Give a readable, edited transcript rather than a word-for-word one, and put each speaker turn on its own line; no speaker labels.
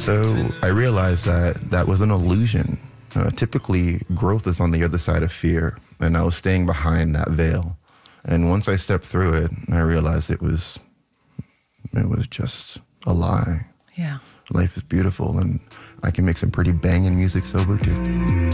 So I realized that that was an illusion. Typically, growth is on the other side of fear, and I was staying behind that veil. And once I stepped through it, I realized it was just a lie.
Yeah.
Life is beautiful, and I can make some pretty banging music sober, too.